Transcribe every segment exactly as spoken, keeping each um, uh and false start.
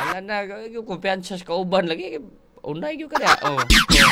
Wala na, yung kumpiyansa sa kauban lagi. Unay yung kada. Oh. oh.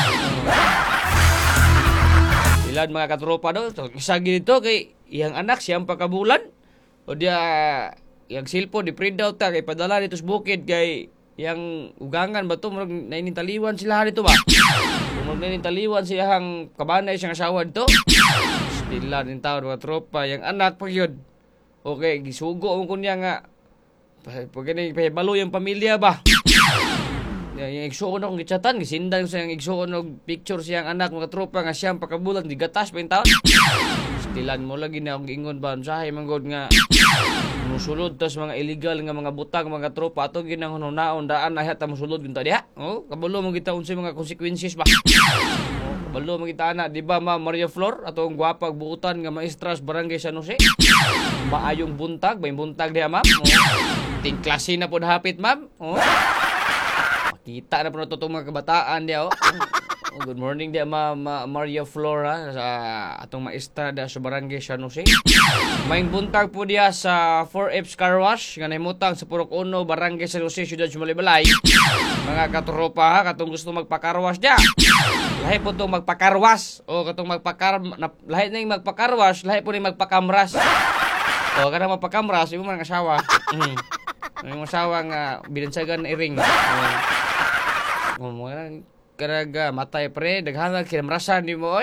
Ilan mga katropa do, isa ginito kay iyang anak siyang pakabulan. O dia, yung cellphone, di-print out ta, kay padala dito sa bukid, kay yang ugangan ba ito, marag nainintaliwan sila dito ba? Marag nainintaliwan siyang kabanay siyang asawa dito. Sila din tao, mga tropa, yung anak pa yun. Okay, gisugo mo kunya nga, pag pahibalo yung pamilya ba? Yung igsuon akong gitsatan, gisindan ko siyang igsuon og picture siyang anak, mga tropa, nga siyang pakabulan, di gatas pa yung taon. Stilan mo lagi na akong giingon ba, sahay manggod nga, musulod tas mga illegal nga mga butang, mga tropa, ato ginang hunaon, daan na hata musulod ginta diha. Oh, kabalo mo kita unsay mga consequences ba? Oh, kabalo mo kita ana, di ba Ma'am Maria Flor, atong gwapag buutan nga maestras barangay San Jose? Maayong buntag, may buntag diha ma'am. Oh, ting klase na pod hapit ma'am. Oh. Kita na po na itong mga kabataan diya, oh. Oh, good morning diya, Ma, Ma Maria Flora, sa atong maestra diya sa barangay San Jose. Maing buntag po diya sa four F's Car Wash, nga naimutang sa Purok Uno, barangay San Jose, Ciudad Sumalibalay. Mga katropa ha, katong gusto magpakarwash diya. Lahi po itong magpakarwas, o katong magpakar, na, lahi na yung magpakarwash, lahi po na yung magpakamras. O, kada magpakamras, yung mga asawa. Mm. Yung asawa nga, binansagan na iring. O, o mga karaga matay pre daghang kinamrasan di mo oy.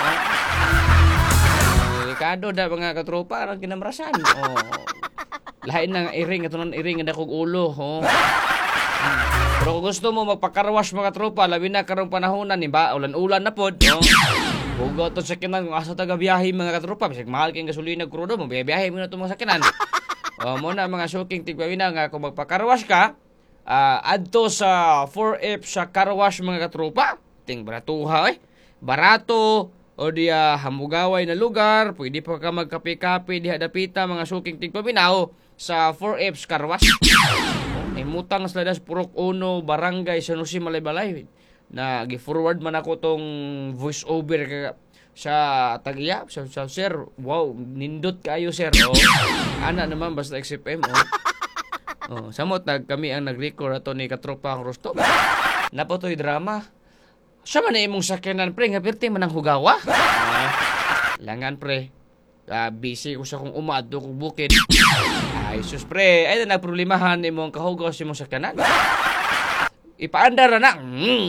Delikado da mga katropa ang kinamrasan. Oh. Lain nang iring katunon iring nga kog ulo, oh. Pero kung gusto mo magpakarwash mga tropa, labi na karong panahonan ni ba ulan-ulan na pod, oh. Hugo to sakinan kung asa taga biyahe mga katropa, bisag mahal kay gasolina krudo mo biyahe mo na to mga sakinan. Oh, mo na mga suking tigwawina nga kung magpakarwash ka, Uh, adto sa four F sa car wash mga katropa. Ting baratuha eh. Barato o diya hamugaway na lugar. Pwede pa ka magkape-kape diha dapita mga suking tigpaminaw sa four F car wash. Ay mutang sa das Purok Uno, barangay San Jose, Malaybalay. Na gi-forward man ako tong voice over ka sa tagiya sa, sa sir. Wow, nindot kayo sir. Oh. Ana naman basta X F M. Oh. Oh, samot nag kami ang nag-record ato ni katropa ang Rosto. Napo to'y drama. Siya man na imong sakyanan pre, nga pirti man ang hugawa. Ah, langan pre. Uh, busy ko sa kong umado kong bukid. Ay sus pre, ay na nagproblemahan imong kahugaw sa imong sakyanan. Ipaandar na.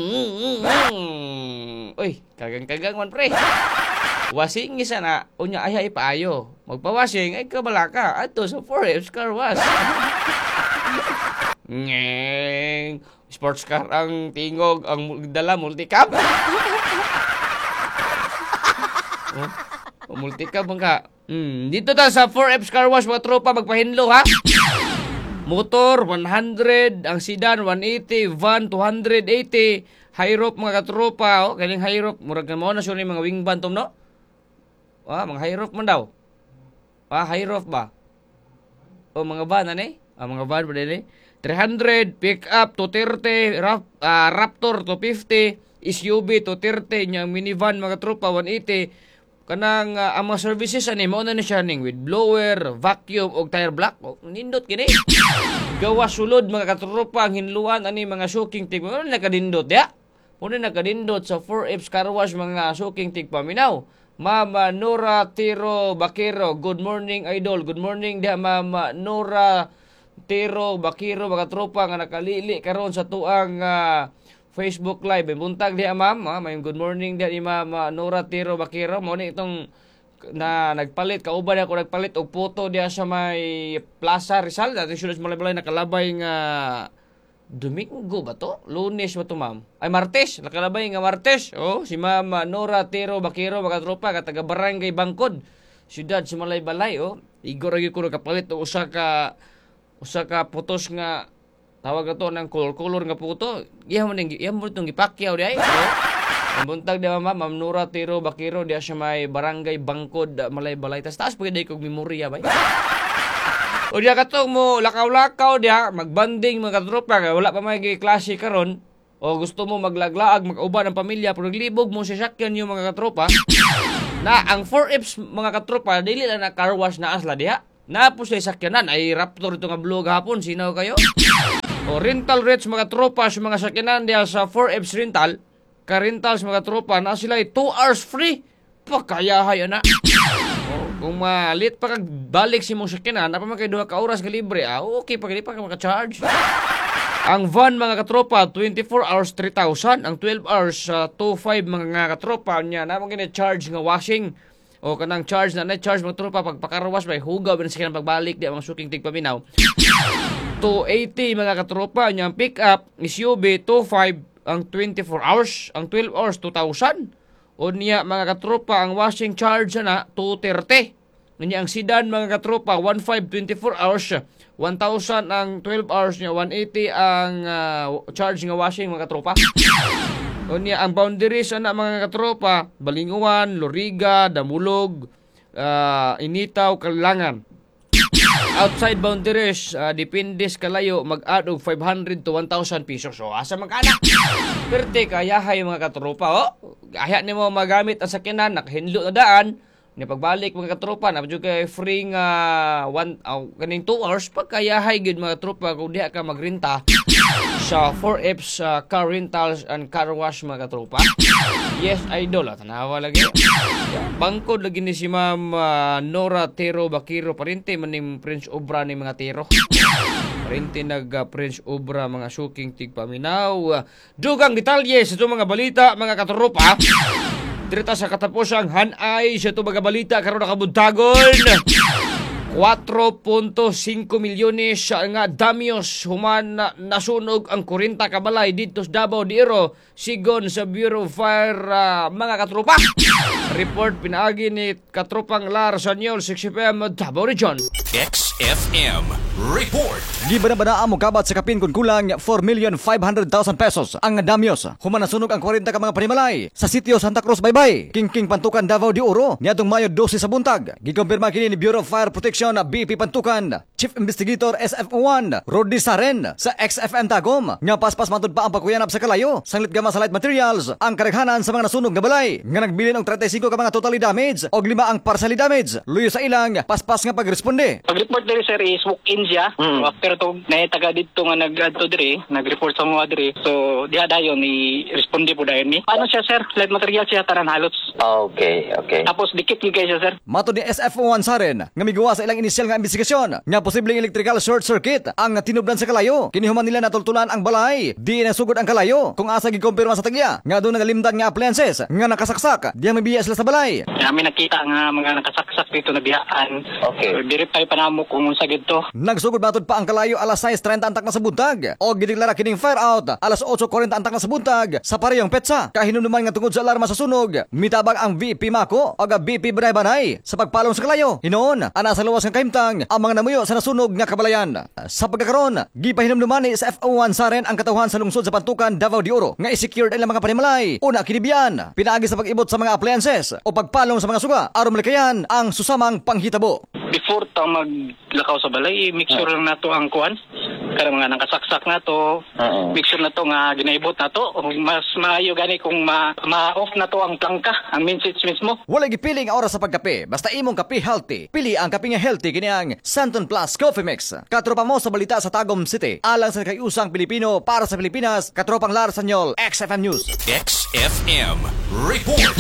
Uy, kagang-kagang man pre. Wasing isa na, unya ay ipaayo. Magpawasing, ay kabalaka. Ato sa four F's Car Wash. Ngeng, sports car ang tingog, ang dala multicab. Oh, multicab ka. Hmm, dito ta sa four F's Car Wash mga tropa magpahinlo ha. Motor one hundred, ang sedan one eighty, van two eighty, high rope mga katropa, oh, kaning high rope murag na mo na sure ni mga wing van tom no. Ah, mga high rope man daw. Ah, high rope ba? O mga van ani? Ah, mga van ba din eh? three hundred, pick up two thirty, rap, uh, Raptor two fifty, S U V two thirty, nyang minivan mga tropa one eighty. Kanang uh, ang mga services ani mo na ni siya ning with blower, vacuum og tire block. Oh, nindot kini. Gawa sulod mga katropa ang hinluan ani mga suking tig. Ano nakadindot ya? Puno nakadindot sa four F's Car Wash mga suking tig paminaw. Mama Nora Tiro Bakero, good morning idol. Good morning dia Mama Nora Tiro Bakero mga tropa nga nakalili karon sa tuang uh, Facebook live. Buntag diha ma'am, ah, may good morning diha ni Ma'am uh, Nora Tiro Bakero. Mo ni itong na nagpalit kauban ako nagpalit og photo diha sa may Plaza Rizal. Dati sulas malay-malay nakalabay nga Domingo ba to? Lunes ba to ma'am? Ay Martes, nakalabay nga Martes. Oh, si Ma'am uh, Nora Tiro Bakero mga tropa ka taga Barangay Bangkod, Siyudad sa Malaybalay. Oh, igor gyud ko nakapalit og usa ka usa ka putos nga tawag ato ng color-color nga puto. Iya mo ning iya mo tong gipakyaw di ay. Ang buntag di ma'am, Ma'am Nora Tiro Bakero di sa may Barangay Bangkod, Malaybalay. Tas taas pwede kog memorya bay. O diya katong mo lakaw-lakaw diya magbanding mga tropa kay wala pa may klase karon. O gusto mo maglaglaag mag-uban ang pamilya pero naglibog mo sa sakyan yung mga katropa. Na ang four F's mga katropa dili lang na car wash na asla diha. Na po sa sakyanan ay Raptor ito nga blue gahapon. Sinaw kayo? O rental rates mga tropa sa mga sakyanan diya sa four Fs rental, ka rentals mga tropa na sila two hours free. Pagkayahay ana. O, kung malit pa kag balik si mong sakyanan, apa man kay duha ka oras nga libre, ah, okay pa kay pa ka maka-charge. Ang van mga katropa twenty-four hours three thousand, ang twelve hours uh, two five mga katropa niya na mga charge nga washing o kanang charge na na-charge mga tropa pagpakarawas by hugaw ba sa pagbalik di mga suking tigpaminaw. two eighty mga katropa niya ang pick up S U V two five ang twenty-four hours, ang twelve hours two thousand. O niya mga katropa ang washing charge na two thirty. Niya ang sedan mga katropa one five twenty-four hours one thousand ang twelve hours niya, one eighty ang uh, charge nga washing mga katropa. O niya ang boundaries ana mga katropa, Balinguan, Loriga, Damulog, uh, Initaw, Kalangan. Outside boundaries, uh, depende sa kalayo, mag-add og five hundred to one thousand pesos. So, asa mag-anak? Perte, kayahay mga katropa. Oh, kaya ni mo magamit ang sakyanan, nakahinlo na daan, ni pagbalik mga katropa, na medyo kay free nga one, uh, kaning two hours, pagkayahay gud mga katropa, kung diha ka magrenta sa four Fs uh, car rentals and car wash mga katropa. Yes, idol. Ah, tanawa lagi. Bangkod lagi ni si Ma'am uh, Nora Tero Bakiro. Parinte man ni Prince Obra ni mga tiro. Parinte nag uh, Prince Obra mga suking tigpaminaw. Uh, dugang detalye sa itong mga balita mga katropa. Dirita sa katapusang hanay sa itong mga balita karon nakabuntagon. four point five milyones nga damyos human na nasunog ang kurinta kabalay dito sa Davao de Oro sigon sa Bureau of Fire uh, mga katropa. Report pinaagi ni katropang Lar Sanyol six F M Davao Region. X F M Report. Gibanabana mo kabat sa kapin kun kulang four million five hundred thousand pesos ang damyos human nasunog ang forty ka mga panimalay sa sitio Santa Cruz Baybay, Kingking Pantukan, Davao de Oro niadtong Mayo twelve sa buntag. Gikumpirma kini ni Bureau of Fire Protection B P Pantukan Chief Investigator S F one Rodi Saren sa X F M Tagom nga paspas matud pa ang pagkuyanap sa kalayo sanglit gama sa light materials ang karaghanan sa mga nasunog nga balay nga nagbilin og thirty-five ka mga totally damage og lima ang partially damage. Luyo sa ilang paspas nga pagresponde. Pag-report diri sir is walk-in siya. Mm. After to naitaga dito nga nag-adto diri, nag-report sa mga diri. So diha dayon ni responde po dayon ni. Paano siya sir? Light material siya tanan halos. Okay, okay. Tapos dikit ni kay siya sir. Matud ni S F one Saren nga migawa sa ilang inisyal nga investigasyon nga posibleng electrical short circuit ang tinubdan sa kalayo. Kinihuman nila natultulan ang balay. Di na sugod ang kalayo kung asa gikumpirma sa tagya nga doon nagalimdan nga appliances nga nakasaksak. Di mabiya sila sa balay. Kami nakita nga mga nakasaksak dito na biyaan. Okay. So, verify pa namo kung unsa gito. Nagsugod matod pa ang kalayo alas six thirty antak na sa buntag o gideklara kining fire out alas eight forty antak na sa buntag sa parehong petsa. Kahinumduman nga tungod sa alarma sa sunog, mitabag ang V P Mako o B P Banay sa pagpalong sa kalayo. Hinoon, ana sa luwas ng kaimtang ang mga namuyo sa nasunog nga kabalayan. Sa pagkakaroon, gipahinumduman ni S F one Saren ang katawhan sa lungsod sa Pantukan, Davao de Oro nga i-secured ang mga panimalay. Una kinibiyan, pinaagi sa pag-ibot sa mga appliances o pagpalong sa mga suga aron malikayan ang susamang panghitabo. Before ta maglakaw sa balay, make sure lang nato ang kuan. Kada mga nakasaksak na to, Uh-oh. make sure na to nga ginaibot na to. Mas maayo gani kung ma- ma-off na to ang plangka, ang main switch mismo. Wala gipiling ang oras sa pagkape, basta imong kape healthy. Pili ang kape nga healthy kini ang Santon Plus Coffee Mix. Katropa mo sa balita sa Tagum City. Alang sa kayusang Pilipino para sa Pilipinas, katropang Lar Sanyol, X F M News. X F M Report.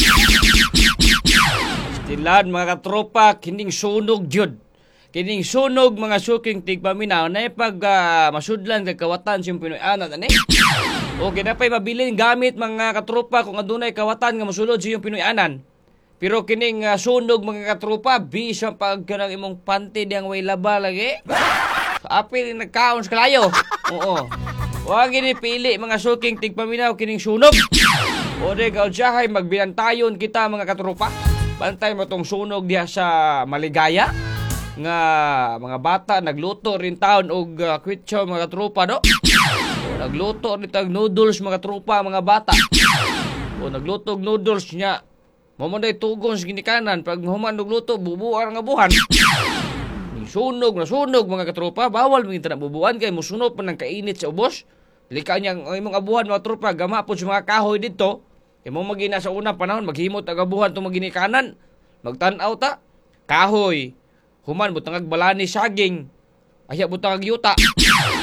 Stilan mga katropa, kining sunog jud. Kining sunog mga suking tigpaminaw na pag uh, masudlan kay kawatan siyang Pinoy anan ani. Okay na pay mabilin gamit mga katropa kung adunay kawatan nga mosulod siyang Pinoy anan. Pero kining uh, sunog mga katropa, bisang pag kanang imong panty diyang way laba lagi. Apil nagkaon sa kalayo. Oo. Huwag ginipili mga suking tigpaminaw kining sunog. O de gaudyahay magbilantayon kita mga katropa. Bantay mo tong sunog diha sa Maligaya nga mga bata nagluto rin taon og uh, kwitso mga tropa no. O, nagluto rin tag noodles mga tropa mga bata. O nagluto og noodles niya. Mamunday tugon sa ginikanan pag human nagluto bubuan nga buhan. Sunog na sunog mga katropa, bawal mga na bubuan kay musunod pa ng kainit sa ubos. Lika niyang ang imong abuhan mga tropa gamapon sa mga kahoy dito. Imo magina sa unang panahon maghimot ang abuhan tong maginikanan. Magtan-aw ta kahoy. Human butang agbalani saging. Aya butang agyuta.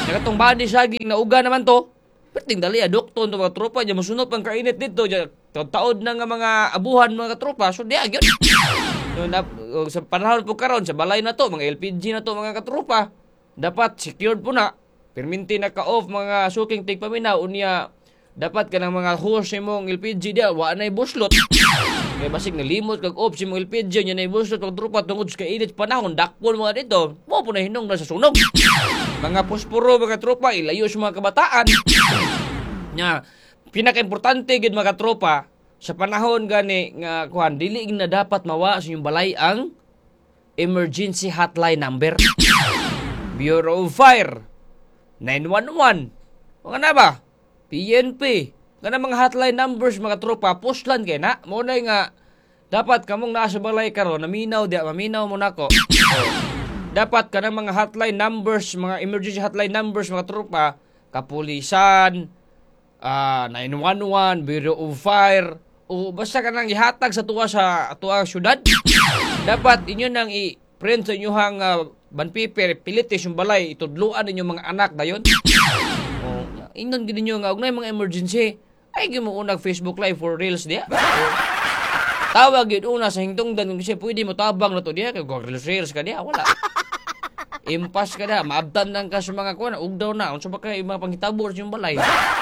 Nakatong body saging na uga naman to. Perting dali adokto to mga tropa diya mosunod pang kainit dito diya. Taod na nga mga abuhan mga tropa so diya gyud. So, na, sa panahon po karon sa balay na to mga L P G na to mga katropa. Dapat secured po na. Perminti na ka-off mga suking tigpaminaw unya dapat ka ng mga hose mong L P G diya wa nay buslot. Kaya basig nalimot kag off si mong L P G nya nay buslot pag tropa tungod sa kainit panahon dakpon mga dito. Mo po na hinong na sa sunog. Mga posporo mga tropa ilayo sa mga kabataan. Nya pinaka-importante gid mga tropa sa panahon gani nga kuan dili na dapat mawa sa inyong balay ang emergency hotline number. Bureau of Fire, nine one one, mga na ba? P N P, nga na mga hotline numbers mga tropa, postlan kay na. Muna nga, dapat kamong nasa balay karon naminaw di, maminaw mo nako. Dapat ka ng mga hotline numbers, mga emergency hotline numbers mga tropa, kapulisan, uh, nine one one, Bureau of Fire, o basta ka nang ihatag sa tuwa sa tuwa syudad. Dapat inyo nang i-print sa inyohang uh, banpiper, pilitis yung balay, itudluan ninyo mga anak dayon. Oh, ingnon gid ninyo nga og nay mga emergency. Ay gyud mo unag Facebook live for reels diya. Oh, tawag gyud una sa hingtungdan kung siya pwede mo tabang na to diya kay go reels reels ka diya wala. Impas ka da, maabtan nang ka sa mga kuan, ugdaw na unsa ba kay mga panghitabo sa yung balay.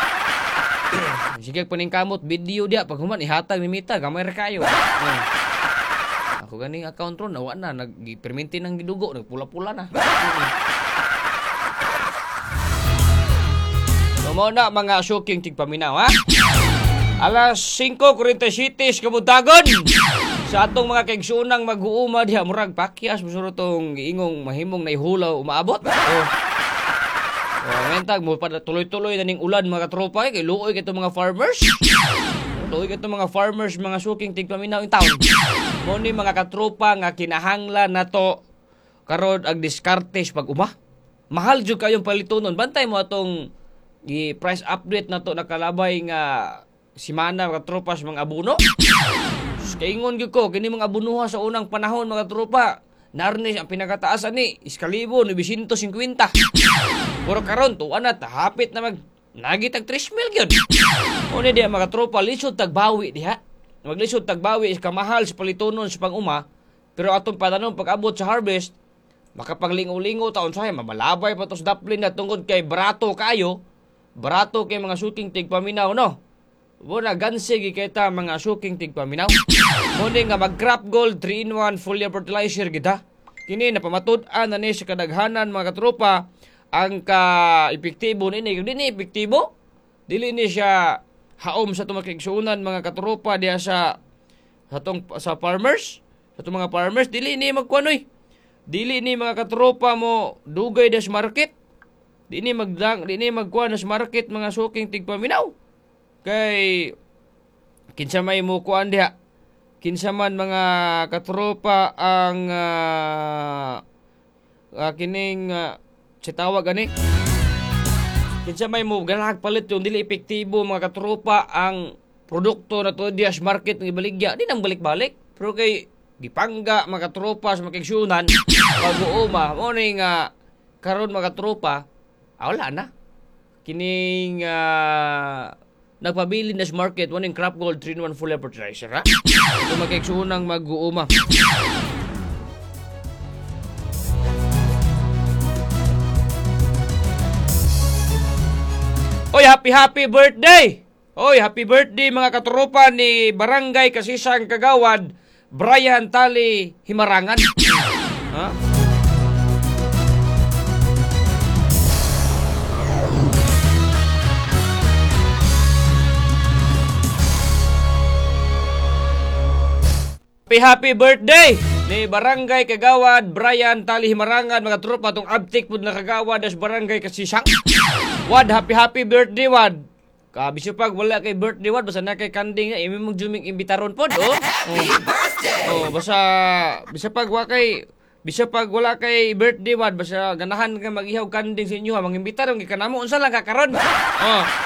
Sige paningkamot video diya pag human ihatag ni Mita gamay ra kayo. Oh. Ako ganing account ron, nawa na, nag-perminti ng gidugo, nagpula-pula na. So, mo na mga suking tigpaminaw, ha? Alas singko forty cities kabuntagon. Sa atong mga kaigsunang mag-uuma diha, murag pakyas, masuro tong ingong mahimong naihulaw, umaabot. Oh. Oh, ngentag mo pa tuloy-tuloy na ning ulan mga tropa, kay luoy kay mga farmers. Luoy kay mga farmers, mga suking tigpaminaw in town. Mo ni mga katropa nga kinahanglan nato karon ang diskartes pag uma. Mahal jud kayong palitonon. Bantay mo atong i-price update nato nakalabay nga simana mga tropa sa mga abuno. Kaingon gyud ko kini mga abunuha sa unang panahon mga tropa. Narni ang pinakataas ani iskalibo nine fifty. Pero karon tuwa na hapit na mag nagitag three mil gyud. Mo ni diha mga tropa lisod tagbawi diha. Maglisod tagbawi is kamahal sa palitonon sa pang-uma, pero atong padanon pag-abot sa harvest, makapaglingo-lingo taon sahay, mabalabay pa tos daplin na tungkod kay barato kayo, barato kay mga suking tigpaminaw, no? Muna gansig kita mga suking tigpaminaw. Muna nga mag-crop gold three in one foliar fertilizer kita. Kini napamatud-an na ni sa kadaghanan mga katropa, ang ka-epektibo nini, kung di ni epektibo, dili ni siya haom sa tumakigsuunan mga katropa diya sa sa tong sa farmers sa tong mga farmers dili ni magkuanoy dili ni mga katropa mo dugay des market dili ni magdang dili ni magkuan sa market mga suking tigpaminaw kay kinsa may mo kuan diha kinsa man mga katropa ang uh, uh, kining uh, sitawag ani kinsa may mo ganag palit yung dili epektibo mga katropa ang produkto na to dias market ng ibaligya di nang balik-balik pero kay gipangga mga katropa sa makigsunan pag-uuma mo ni nga karon mga katropa ah, wala na kining uh, nagpabili na sa market mo ning crop gold three in one full fertilizer ha ito makigsunang mag-uuma. Oy, happy happy birthday! Oy, happy birthday mga katropa ni Barangay Kasisang Kagawad, Brian Tali Himarangan. Ha? Happy happy birthday ni Barangay Kagawad, Brian Tali Himarangan, mga tropa tong abtik pud na Kagawad as Barangay Kasisang. Wad, happy happy birthday, Wad. Kabi siya pag wala kay birthday, Wad, basta na kay kanding nga, imi mong juming imbitaron po, oh. Happy oh. birthday! Oh, basta, bisa pag wala kay, bisa pag wala kay birthday, Wad, basta ganahan ka mag-ihaw kanding sa inyo, ha, mang imbitaron, kay kanamo, unsa lang kakaron. Oh.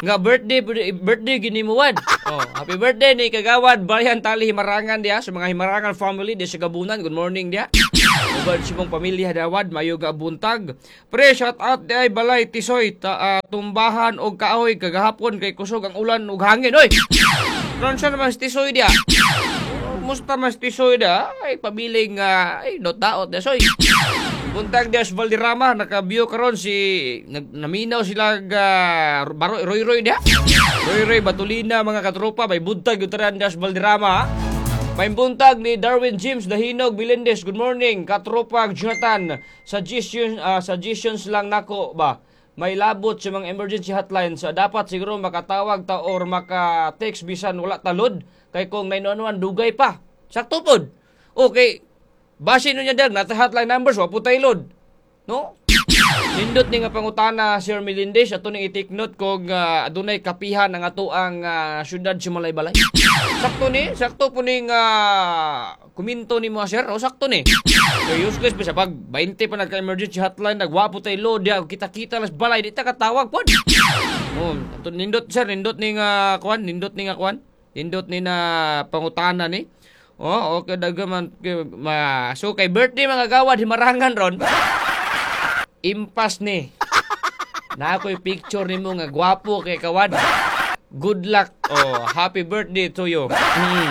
Nga birthday birthday gini mo wad. Oh, happy birthday ni kagawad Brian Tali Himarangan dia sa mga Himarangan family di sa Gabunan. Good morning dia. Ubad si mong pamilya dawad mayo ga buntag. Pre shout out di ay balay tisoy ta, uh, tumbahan og kahoy kagahapon kay kusog ang ulan ug hangin oy. Ron siya naman si tisoy dia. Musta mas tisoy dia ay pabiling uh, ay not daot dia soy. Buntag Dias Valderrama naka-view karon si nag, naminaw sila ga uh, Roy Roy dia. Roy Roy Batulina mga katropa may buntag utaran Dias Valderrama. May buntag ni Darwin James Dahinog Melendez. Good morning katropa Jonathan. Suggestions uh, suggestions lang nako ba. May labot sa mga emergency hotline sa dapat siguro makatawag ta or maka-text bisan wala talod kay kung nine one one dugay pa. Sakto pod. Okay. Base nun niya dyan, nasa hotline numbers, waputay load. No? Nindot ni nga pangutana, Sir Melendez, ato nang i-take note kung uh, adunay kapihan ang ato ang uh, syudad sa Malay-Balay. Sakto ni, sakto po ning uh, kuminto ni mga sir, o sakto ni. So useless pa siya, pag twenty pa nagka-emergency hotline, nagwaputay load, ya, kita-kita las balay, di ta katawag po. Oh, ato, nindot sir, nindot ni nga kuan, nindot ni nga kuan, nindot ni na pangutana ni. Oh, okay dagaman ma so kay birthday mga gawad Himarangan ron. Impas ni. Na ako'y picture nimo nga gwapo kay kawad. Good luck. Oh, happy birthday to you. Hmm.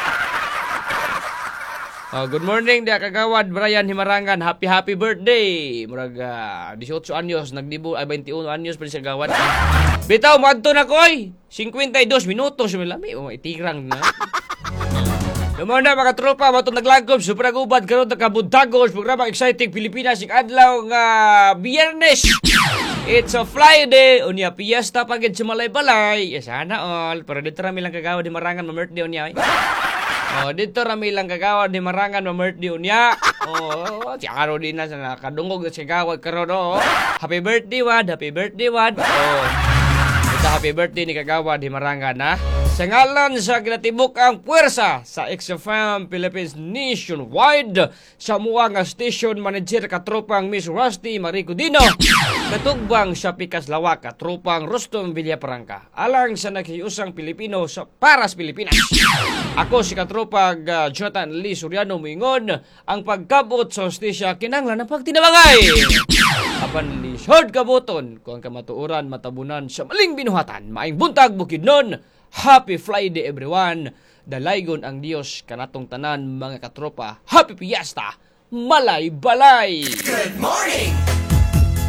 Oh, good morning dia kagawad Brian Himarangan. Happy happy birthday. Murag uh, eighteen anyos nagdibo ay twenty-one anyos pa siya gawad. Bitaw madto na koy. fifty-two minutos lami oh itirang na. Naman na mga tropa, matong naglagom, super nagubad karon nagkabuntagos, programa Exciting Pilipinas, yung adlaw nga Biyernes. It's a Friday, unya piyesta pagid sa Malay-Balay. Yes, sana all, pero dito rami lang kagawad di Marangan ma-birthday unya. Oh, dito rami lang kagawad di Marangan ma-birthday unya. Oh, si Aro din na sa nakadungog na si kagawad karon oh. Happy birthday wad, happy birthday wad. Oh. Ito happy birthday ni kagawad di Marangan ha. Sa ngalan sa ginatibok ang puwersa sa X F M Philippines Nationwide, sa mua nga station manager katropang Miss Rusty Marico Dino, katugbang sa Pikas Lawak katropang Rostom Villaparanca, alang sa naghiusang Pilipino sa Paras Pilipinas. Ako si katropag uh, Jonathan Lee Soriano Muingon, ang pagkabot sa hostisya kinanglan ng pagtinabangay. Apan lisod kaboton, kung kamatuuran matabunan sa maling binuhatan, maing buntag bukid nun. Happy Friday everyone. Dalaygon ang Dios kanatong tanan mga katropa. Happy Fiesta. Malay-Balay. Good morning!